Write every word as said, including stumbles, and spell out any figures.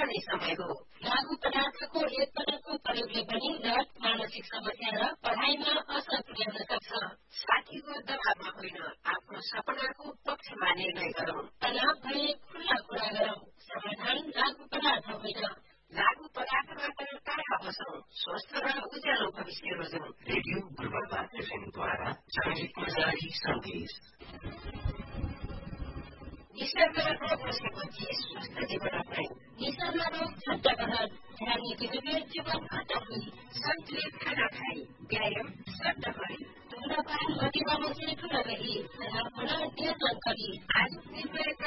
पर्ने समय हो। लागू पदार्थको एक पटकको प्रयोगले पनि लत, मानसिक समस्या र पढाइमा असर पुर्याउन सक्छ। साथीको दबावमा होइन, आफ्नो सपनाको पक्षमा निर्णय गरौं। तनाव भए खुल्ला कुरा गरौं। समाधान लागू पदार्थ होइन। लागू पदार्थबाट टाढा बसौं। स्वस्थ र उज्यालो भविष्य रोजौं। रेडियो पूर्वाधार एफएमद्वारा जनहितमा जारी सन्देश। निसर्गबाट बसेपछि स्वस्थ जीवन अपनाऊ। निसर्ग रोग छट्टा कहर, ध्यान नीतिले जीवन घटक हुई। सन्तुलित खाना खाई, व्यायाम सट्ट गरी, धुम्रपान मदिरा से ठुला गरी, तनाव नियन्त्रण गरी। आज निर्णय